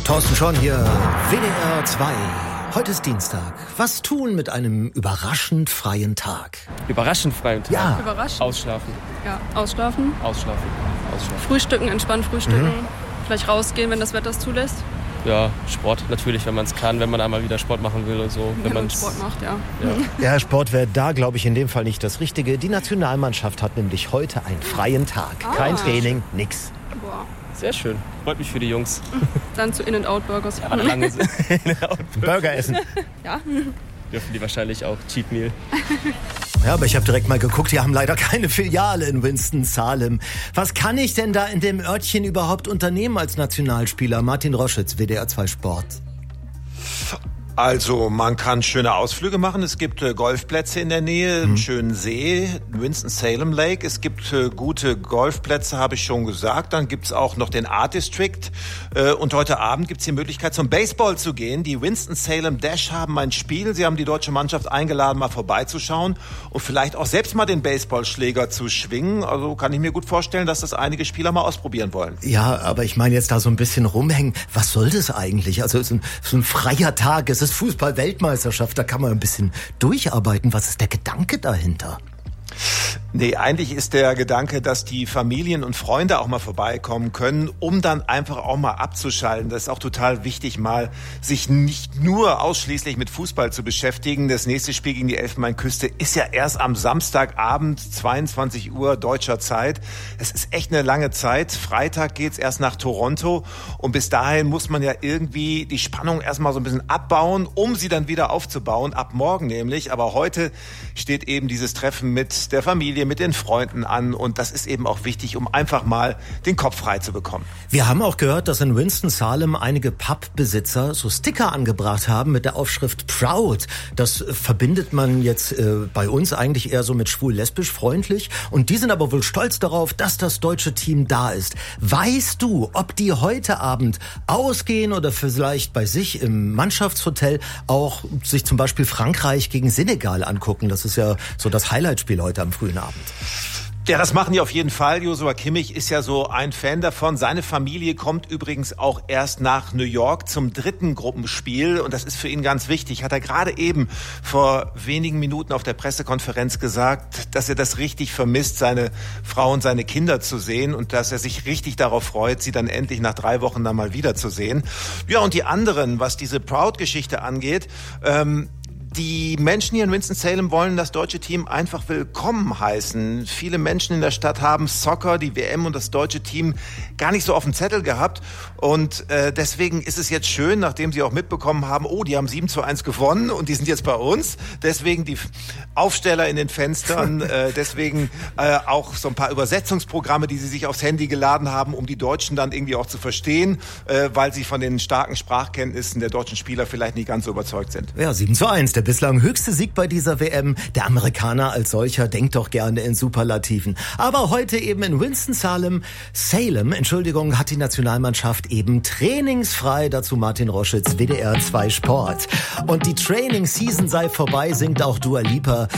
Thorsten Schorn hier, WDR 2. Heute ist Dienstag. Was tun mit einem überraschend freien Tag? Überraschend freien Tag? Ja. Überraschend. Ausschlafen. Ja, ausschlafen. Ausschlafen. Frühstücken, entspannt frühstücken. Vielleicht rausgehen, wenn das Wetter es zulässt. Ja, Sport natürlich, wenn man es kann, wenn man einmal wieder Sport machen will und so. Wenn man Sport macht, ja. Ja, Sport wäre da, glaube ich, in dem Fall nicht das Richtige. Die Nationalmannschaft hat nämlich heute einen freien Tag. Kein Training, nix. Boah. Sehr schön. Freut mich für die Jungs. Dann zu In-N-Out-Burgers. Ja, lange Burger essen. Ja. Dürfen die wahrscheinlich auch Cheat Meal. Ja, aber ich habe direkt mal geguckt, die haben leider keine Filiale in Winston-Salem. Was kann ich denn da in dem Örtchen überhaupt unternehmen als Nationalspieler? Martin Roschitz, WDR 2 Sport. Also man kann schöne Ausflüge machen. Es gibt Golfplätze in der Nähe, einen schönen See, Winston-Salem Lake. Es gibt gute Golfplätze, habe ich schon gesagt. Dann gibt's auch noch den Art District. Und heute Abend gibt's die Möglichkeit, zum Baseball zu gehen. Die Winston-Salem Dash haben ein Spiel. Sie haben die deutsche Mannschaft eingeladen, mal vorbeizuschauen und vielleicht auch selbst mal den Baseballschläger zu schwingen. Also kann ich mir gut vorstellen, dass das einige Spieler mal ausprobieren wollen. Ja, aber ich meine jetzt da so ein bisschen rumhängen. Was soll das eigentlich? Also so ein freier Tag, es ist Fußball-Weltmeisterschaft, da kann man ein bisschen durcharbeiten. Was ist der Gedanke dahinter? Nee, eigentlich ist der Gedanke, dass die Familien und Freunde auch mal vorbeikommen können, um dann einfach auch mal abzuschalten. Das ist auch total wichtig, mal sich nicht nur ausschließlich mit Fußball zu beschäftigen. Das nächste Spiel gegen die Elfenbeinküste ist ja erst am Samstagabend, 22 Uhr deutscher Zeit. Es ist echt eine lange Zeit. Freitag geht's erst nach Toronto und bis dahin muss man ja irgendwie die Spannung erstmal so ein bisschen abbauen, um sie dann wieder aufzubauen, ab morgen nämlich. Aber heute steht eben dieses Treffen mit der Familie, mit den Freunden an und das ist eben auch wichtig, um einfach mal den Kopf frei zu bekommen. Wir haben auch gehört, dass in Winston-Salem einige Pubbesitzer so Sticker angebracht haben mit der Aufschrift Proud. Das verbindet man jetzt bei uns eigentlich eher so mit schwul-lesbisch freundlich und die sind aber wohl stolz darauf, dass das deutsche Team da ist. Weißt du, ob die heute Abend ausgehen oder vielleicht bei sich im Mannschaftshotel auch sich zum Beispiel Frankreich gegen Senegal angucken? Das ist ja so das Highlightspiel heute am frühen Abend. Ja, das machen die auf jeden Fall. Joshua Kimmich ist ja so ein Fan davon. Seine Familie kommt übrigens auch erst nach New York zum 3. Gruppenspiel. Und das ist für ihn ganz wichtig. Hat er gerade eben vor wenigen Minuten auf der Pressekonferenz gesagt, dass er das richtig vermisst, seine Frau und seine Kinder zu sehen. Und dass er sich richtig darauf freut, sie dann endlich nach 3 Wochen dann mal wiederzusehen. Ja, und die anderen, was diese Proud-Geschichte angeht, die Menschen hier in Winston-Salem wollen das deutsche Team einfach willkommen heißen. Viele Menschen in der Stadt haben Soccer, die WM und das deutsche Team gar nicht so auf dem Zettel gehabt. Und deswegen ist es jetzt schön, nachdem sie auch mitbekommen haben, oh, die haben 7:1 gewonnen und die sind jetzt bei uns. Deswegen die Aufsteller in den Fenstern, deswegen auch so ein paar Übersetzungsprogramme, die sie sich aufs Handy geladen haben, um die Deutschen dann irgendwie auch zu verstehen, weil sie von den starken Sprachkenntnissen der deutschen Spieler vielleicht nicht ganz so überzeugt sind. Ja, 7:1. Der bislang höchste Sieg bei dieser WM. Der Amerikaner als solcher denkt doch gerne in Superlativen. Aber heute eben in Winston-Salem, hat die Nationalmannschaft eben trainingsfrei. Dazu Martin Roschitz, WDR 2 Sport. Und die Training-Season sei vorbei, singt auch Dua Lipa.